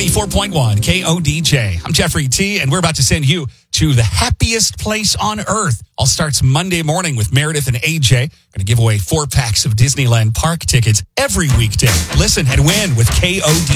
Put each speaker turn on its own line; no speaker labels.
94.1 KODJ. I'm Jeffrey T, and we're about to send you to the happiest place on earth. All starts Monday morning with Meredith and AJ. Going to give away 4 packs of Disneyland Park tickets every weekday. Listen and win with KODJ.